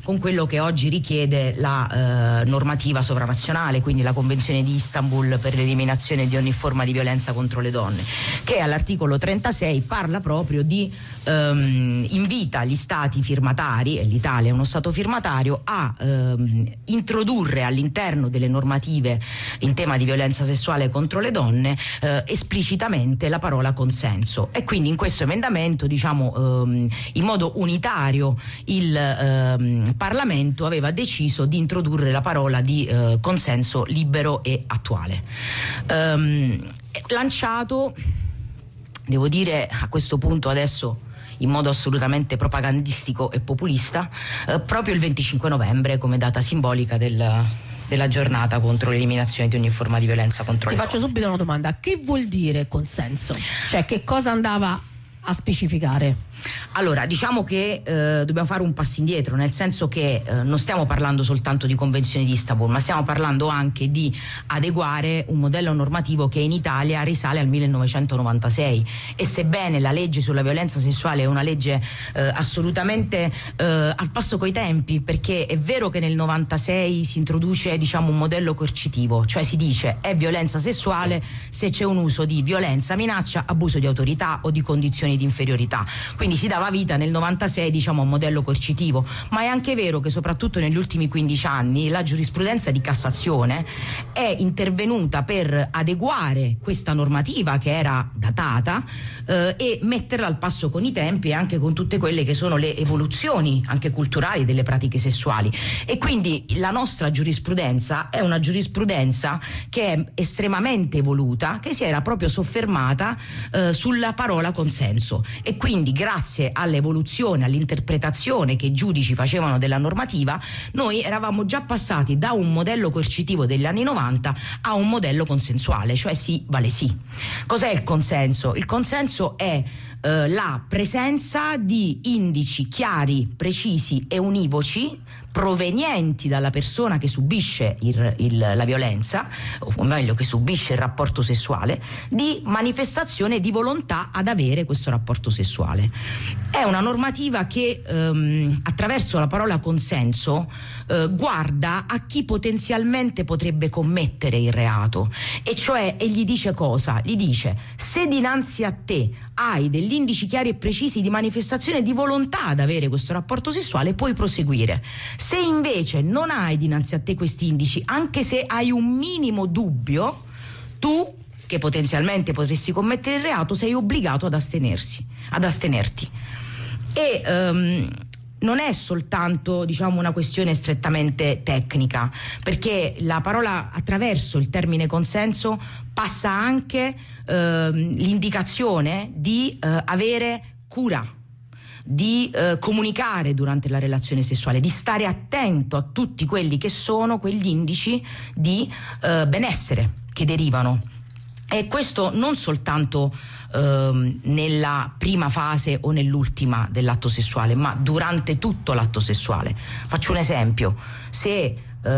con quello che oggi richiede la normativa sovranazionale, quindi la Convenzione di Istanbul per l'eliminazione di ogni forma di violenza contro le donne, che all'articolo 36 parla proprio di invita gli stati firmatari, e l'Italia è uno stato firmatario, a introdurre all'interno delle normative in tema di violenza sessuale contro le donne esplicitamente la parola consenso. E quindi in questo emendamento, in modo unitario, il Parlamento aveva deciso di introdurre la parola di consenso libero e attuale. Lanciato, devo dire a questo punto adesso in modo assolutamente propagandistico e populista, proprio il 25 novembre come data simbolica della giornata contro l'eliminazione di ogni forma di violenza contro le donne. Ti faccio subito una domanda: che vuol dire consenso? Cioè, che cosa andava a specificare? Allora, diciamo che dobbiamo fare un passo indietro, nel senso che non stiamo parlando soltanto di Convenzione di Istanbul, ma stiamo parlando anche di adeguare un modello normativo che in Italia risale al 1996, e sebbene la legge sulla violenza sessuale è una legge assolutamente al passo coi tempi, perché è vero che nel 96 si introduce un modello coercitivo, cioè si dice è violenza sessuale se c'è un uso di violenza, minaccia, abuso di autorità o di condizioni di inferiorità. Quindi si dava vita nel 96 a un modello coercitivo, ma è anche vero che soprattutto negli ultimi 15 anni la giurisprudenza di Cassazione è intervenuta per adeguare questa normativa che era datata e metterla al passo con i tempi e anche con tutte quelle che sono le evoluzioni anche culturali delle pratiche sessuali. E quindi la nostra giurisprudenza è una giurisprudenza che è estremamente evoluta, che si era proprio soffermata sulla parola consenso, e quindi grazie all'evoluzione, all'interpretazione che i giudici facevano della normativa, noi eravamo già passati da un modello coercitivo degli anni 90 a un modello consensuale, cioè sì vale sì. Cos'è il consenso? Il consenso è la presenza di indici chiari, precisi e univoci provenienti dalla persona che subisce la violenza, o meglio che subisce il rapporto sessuale, di manifestazione di volontà ad avere questo rapporto sessuale. È una normativa che attraverso la parola consenso guarda a chi potenzialmente potrebbe commettere il reato, e cioè, e gli dice cosa? Gli dice: se dinanzi a te hai degli indici chiari e precisi di manifestazione di volontà ad avere questo rapporto sessuale, puoi proseguire. Se invece non hai dinanzi a te questi indici, anche se hai un minimo dubbio, tu, che potenzialmente potresti commettere il reato, sei obbligato ad astenerti. E non è soltanto una questione strettamente tecnica, perché la parola, attraverso il termine consenso, passa anche l'indicazione di avere cura, di comunicare durante la relazione sessuale, di stare attento a tutti quelli che sono quegli indici di benessere che derivano. E questo non soltanto nella prima fase o nell'ultima dell'atto sessuale, ma durante tutto l'atto sessuale. Faccio un esempio: se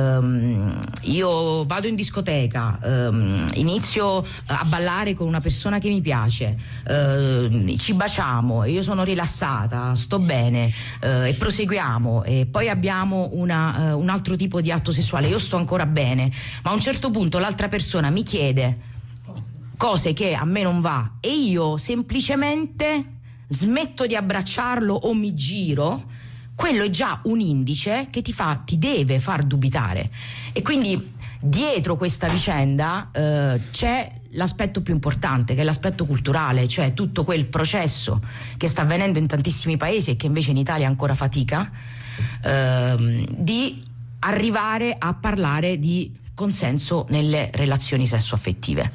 io vado in discoteca, inizio a ballare con una persona che mi piace, ci baciamo, io sono rilassata, sto bene, e proseguiamo, e poi abbiamo un altro tipo di atto sessuale, io sto ancora bene, ma a un certo punto l'altra persona mi chiede cose che a me non va e io semplicemente smetto di abbracciarlo o mi giro, quello è già un indice che ti deve far dubitare. E quindi dietro questa vicenda c'è l'aspetto più importante, che è l'aspetto culturale, cioè tutto quel processo che sta avvenendo in tantissimi paesi e che invece in Italia ancora fatica, di arrivare a parlare di consenso nelle relazioni sessuaffettive.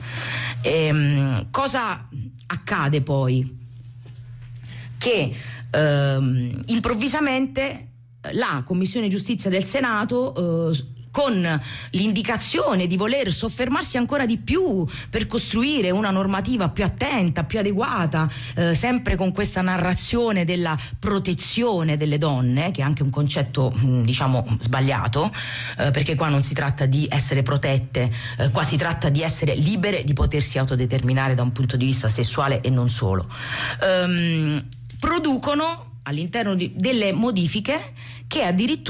Cosa accade poi? Che improvvisamente la Commissione Giustizia del Senato, con l'indicazione di voler soffermarsi ancora di più per costruire una normativa più attenta, più adeguata, sempre con questa narrazione della protezione delle donne, che è anche un concetto sbagliato, perché qua non si tratta di essere protette, qua si tratta di essere libere di potersi autodeterminare da un punto di vista sessuale e non solo. Producono all'interno delle modifiche che addirittura